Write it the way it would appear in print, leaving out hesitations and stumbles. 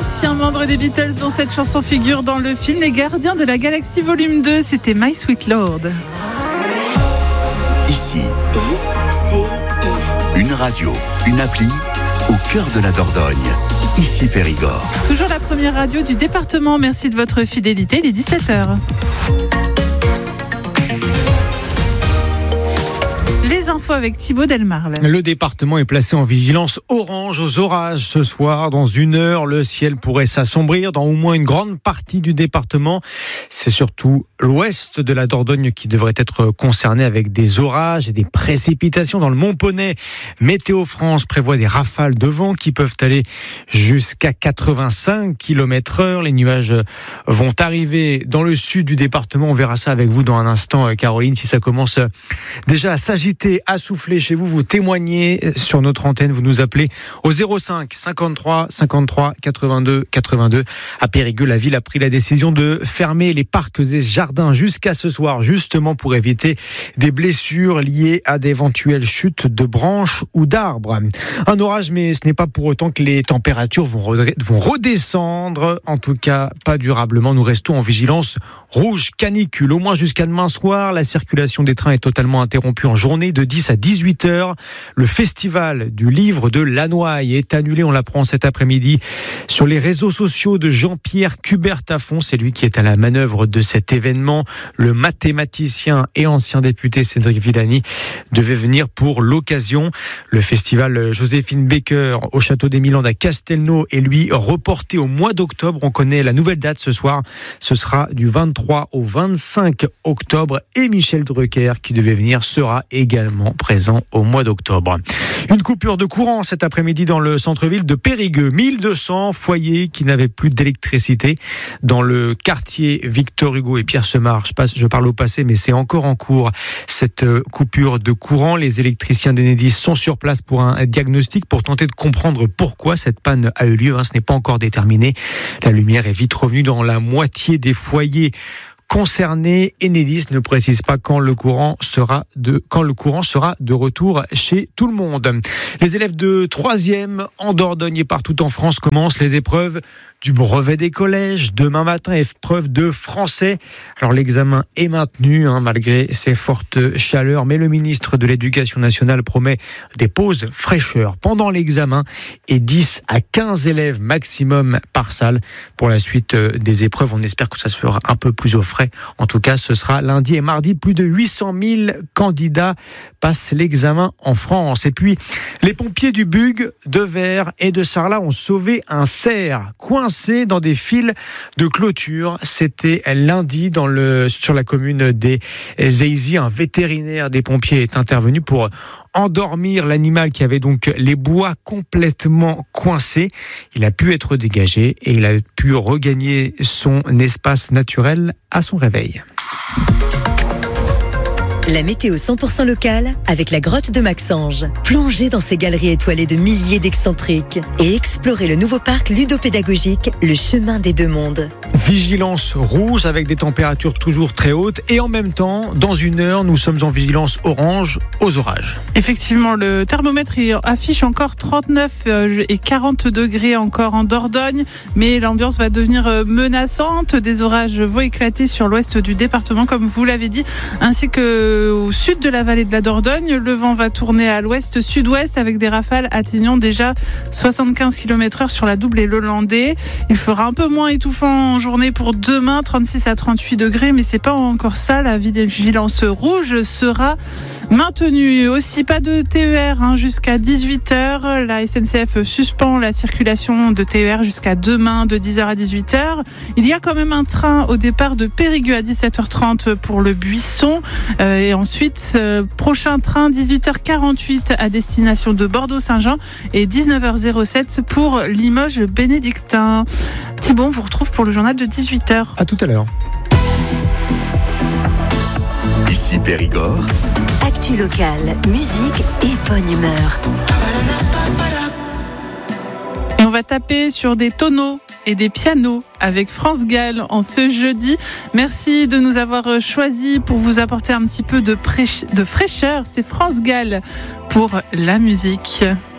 ancien membre des Beatles dont cette chanson figure dans le film Les Gardiens de la Galaxie volume 2, c'était My Sweet Lord. Ici, une radio, une appli au cœur de la Dordogne. Ici Périgord. Toujours la première radio du département. Merci de votre fidélité. Il est 17h. Les infos avec Thibaut Delmarle. Le département est placé en vigilance orange aux orages ce soir. Dans 1 heure, le ciel pourrait s'assombrir dans au moins une grande partie du département. C'est surtout l'ouest de la Dordogne qui devrait être concerné avec des orages et des précipitations dans le Mont-Poney. Météo France prévoit des rafales de vent qui peuvent aller jusqu'à 85 km/h. Les nuages vont arriver dans le sud du département. On verra ça avec vous dans un instant, Caroline. Si ça commence déjà à s'agiter, à souffler chez vous, vous témoignez sur notre antenne, vous nous appelez au 05 53 53 82 82. À Périgueux, la ville a pris la décision de fermer les parcs et jardins jusqu'à ce soir, justement pour éviter des blessures liées à d'éventuelles chutes de branches ou d'arbres. Un orage, mais ce n'est pas pour autant que les températures vont redescendre, en tout cas pas durablement. Nous restons en vigilance rouge canicule, au moins jusqu'à demain soir. La circulation des trains est totalement interrompue en journée de 10 à 18 heures. Le festival du livre de Lannoy est annulé, on l'apprend cet après-midi sur les réseaux sociaux de Jean-Pierre Cubertafond. C'est lui qui est à la manœuvre de cet événement. Le mathématicien et ancien député Cédric Villani devait venir pour l'occasion. Le festival Joséphine Baker au Château des Milandes à Castelnau est lui reporté au mois d'octobre. On connaît la nouvelle date ce soir. Ce sera du 23 au 25 octobre et Michel Drucker qui devait venir sera également présent au mois d'octobre. Une coupure de courant cet après-midi dans le centre-ville de Périgueux. 1200 foyers qui n'avaient plus d'électricité dans le quartier Victor Hugo et Pierre Semard. Je parle au passé, mais c'est encore en cours cette coupure de courant. Les électriciens d'Enedis sont sur place pour un diagnostic pour tenter de comprendre pourquoi cette panne a eu lieu. Ce n'est pas encore déterminé. La lumière est vite revenue dans la moitié des foyers concernés. Enedis ne précise pas quand le courant sera de retour chez tout le monde. Les élèves de 3e en Dordogne et partout en France commencent les épreuves du brevet des collèges. Demain matin, épreuve de français. Alors l'examen est maintenu malgré ces fortes chaleurs, mais le ministre de l'Éducation nationale promet des pauses fraîcheur pendant l'examen et 10 à 15 élèves maximum par salle. Pour la suite des épreuves, on espère que ça se fera un peu plus au frais. En tout cas, ce sera lundi et mardi. Plus de 800 000 candidats passent l'examen en France. Et puis, les pompiers du Bug, de Vers et de Sarlat ont sauvé un cerf coincé dans des fils de clôture. C'était lundi sur la commune des Zézy. Un vétérinaire des pompiers est intervenu pour endormir l'animal qui avait donc les bois complètement coincés. Il a pu être dégagé et il a pu regagner son espace naturel à son réveil. La météo 100% locale avec la grotte de Maxange. Plongez dans ces galeries étoilées de milliers d'excentriques et explorez le nouveau parc ludopédagogique, le chemin des deux mondes. Vigilance rouge avec des températures toujours très hautes et en même temps, dans 1 heure, nous sommes en vigilance orange aux orages. Effectivement, le thermomètre affiche encore 39 et 40 degrés encore en Dordogne, mais l'ambiance va devenir menaçante. Des orages vont éclater sur l'ouest du département, comme vous l'avez dit, ainsi que au sud de la vallée de la Dordogne. Le vent va tourner à l'ouest-sud-ouest avec des rafales atteignant déjà 75 km/h sur la double et le Landais. Il fera un peu moins étouffant en journée pour demain, 36 à 38 degrés, mais c'est pas encore ça. La vigilance rouge sera maintenue. Aussi, pas de TER jusqu'à 18h. La SNCF suspend la circulation de TER jusqu'à demain de 10h à 18h. Il y a quand même un train au départ de Périgueux à 17h30 pour le Buisson. Et ensuite, prochain train 18h48 à destination de Bordeaux-Saint-Jean et 19h07 pour Limoges-Bénédictin. Thibaut, on vous retrouve pour le journal de 18h. À tout à l'heure. Ici Périgord. Actu locale, musique et bonne humeur. Et on va taper sur des tonneaux et des pianos avec France Gall en ce jeudi. Merci de nous avoir choisis pour vous apporter un petit peu de fraîcheur. C'est France Gall pour la musique.